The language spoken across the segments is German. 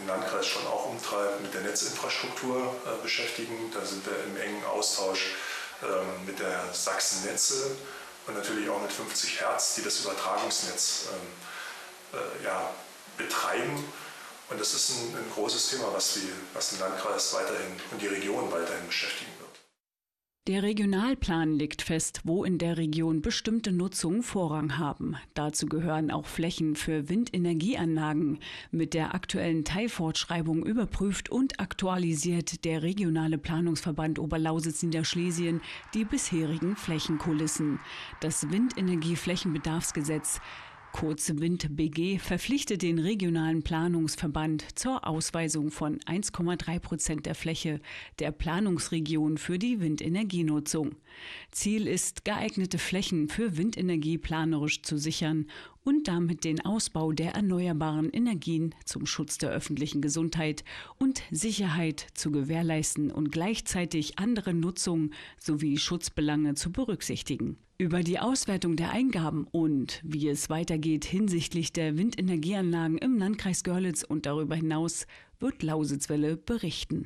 Landkreis schon auch umtreibt, mit der Netzinfrastruktur beschäftigen. Da sind wir im engen Austausch mit der Sachsen-Netze und natürlich auch mit 50 Hertz, die das Übertragungsnetz betreiben. Und das ist ein großes Thema, was den Landkreis weiterhin und die Region weiterhin beschäftigen wird. Der Regionalplan legt fest, wo in der Region bestimmte Nutzungen Vorrang haben. Dazu gehören auch Flächen für Windenergieanlagen. Mit der aktuellen Teilfortschreibung überprüft und aktualisiert der regionale Planungsverband Oberlausitz-Niederschlesien die bisherigen Flächenkulissen. Das Windenergieflächenbedarfsgesetz, kurz WindBG, verpflichtet den regionalen Planungsverband zur Ausweisung von 1,3% der Fläche der Planungsregion für die Windenergienutzung. Ziel ist, geeignete Flächen für Windenergie planerisch zu sichern und damit den Ausbau der erneuerbaren Energien zum Schutz der öffentlichen Gesundheit und Sicherheit zu gewährleisten und gleichzeitig andere Nutzungen sowie Schutzbelange zu berücksichtigen. Über die Auswertung der Eingaben und wie es weitergeht hinsichtlich der Windenergieanlagen im Landkreis Görlitz und darüber hinaus wird Lausitzwelle berichten.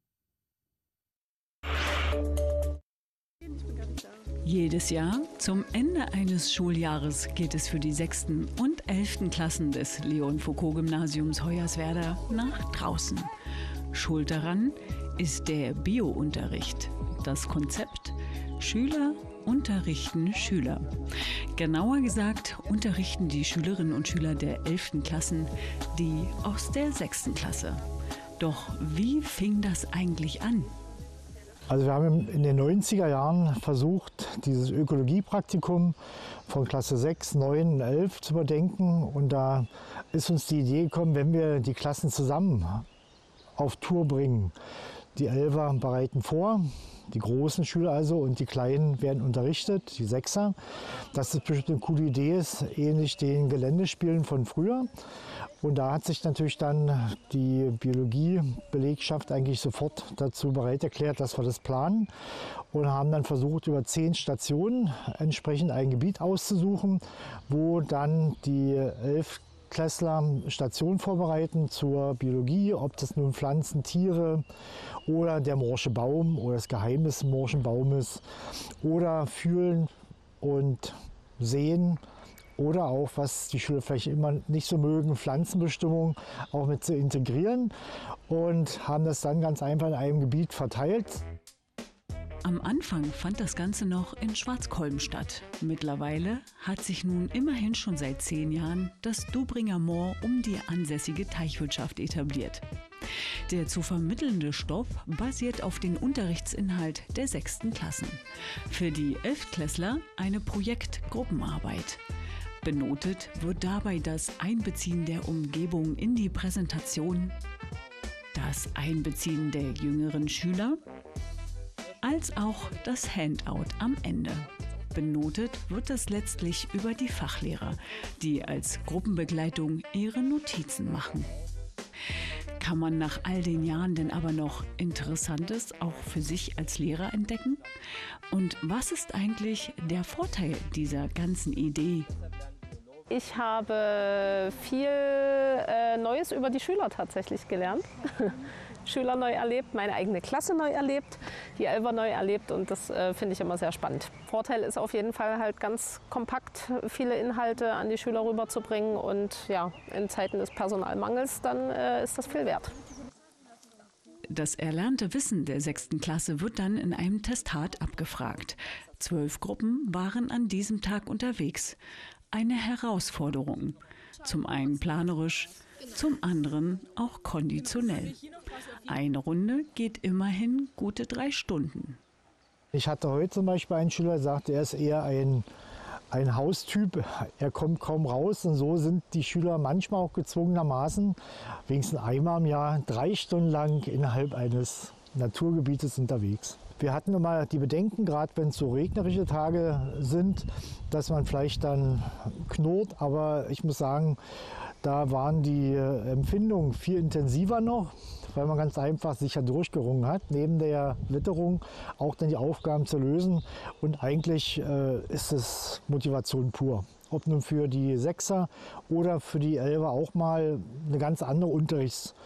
Jedes Jahr zum Ende eines Schuljahres geht es für die 6. und 11. Klassen des Leon-Foucault-Gymnasiums Hoyerswerda nach draußen. Schuld daran ist der Bio-Unterricht. Das Konzept: Schüler unterrichten Schüler. Genauer gesagt unterrichten die Schülerinnen und Schüler der 11. Klassen die aus der 6. Klasse. Doch wie fing das eigentlich an? Also wir haben in den 90er Jahren versucht, dieses Ökologiepraktikum von Klasse 6, 9 und 11 zu überdenken. Und da ist uns die Idee gekommen, wenn wir die Klassen zusammen auf Tour bringen. Die Elfer bereiten vor, die großen Schüler also, und die Kleinen werden unterrichtet, die Sechser. Dass das bestimmt eine coole Idee ist, ähnlich den Geländespielen von früher. Und da hat sich natürlich dann die Biologiebelegschaft eigentlich sofort dazu bereit erklärt, dass wir das planen, und haben dann versucht, über 10 Stationen entsprechend ein Gebiet auszusuchen, wo dann die 11-Klässler Stationen vorbereiten zur Biologie, ob das nun Pflanzen, Tiere oder der morsche Baum oder das Geheimnis des morschen Baumes oder fühlen und sehen. Oder auch, was die Schüler vielleicht immer nicht so mögen, Pflanzenbestimmung auch mit zu integrieren, und haben das dann ganz einfach in einem Gebiet verteilt. Am Anfang fand das Ganze noch in Schwarzkolben statt. Mittlerweile hat sich nun immerhin schon seit 10 Jahren das Dubringer Moor um die ansässige Teichwirtschaft etabliert. Der zu vermittelnde Stoff basiert auf den Unterrichtsinhalt der 6. Klassen. Für die 11-Klässler eine Projektgruppenarbeit. Benotet wird dabei das Einbeziehen der Umgebung in die Präsentation, das Einbeziehen der jüngeren Schüler, als auch das Handout am Ende. Benotet wird es letztlich über die Fachlehrer, die als Gruppenbegleitung ihre Notizen machen. Kann man nach all den Jahren denn aber noch Interessantes auch für sich als Lehrer entdecken? Und was ist eigentlich der Vorteil dieser ganzen Idee? Ich habe viel Neues über die Schüler tatsächlich gelernt. Schüler neu erlebt, meine eigene Klasse neu erlebt, die Elfer neu erlebt, und das finde ich immer sehr spannend. Vorteil ist auf jeden Fall halt ganz kompakt viele Inhalte an die Schüler rüberzubringen, und ja, in Zeiten des Personalmangels dann ist das viel wert. Das erlernte Wissen der 6. Klasse wird dann in einem Testat abgefragt. 12 Gruppen waren an diesem Tag unterwegs. Eine Herausforderung. Zum einen planerisch, zum anderen auch konditionell. Eine Runde geht immerhin gute 3 Stunden. Ich hatte heute zum Beispiel einen Schüler, der sagte, er ist eher ein Haustyp, er kommt kaum raus, und so sind die Schüler manchmal auch gezwungenermaßen wenigstens einmal im Jahr 3 Stunden lang innerhalb eines Naturgebietes unterwegs. Wir hatten immer die Bedenken, gerade wenn es so regnerische Tage sind, dass man vielleicht dann knurrt, aber ich muss sagen, da waren die Empfindungen viel intensiver noch, weil man ganz einfach sich ja durchgerungen hat, neben der Witterung auch dann die Aufgaben zu lösen, und eigentlich ist es Motivation pur. Ob nun für die Sechser oder für die Elfer auch mal eine ganz andere Unterrichtsform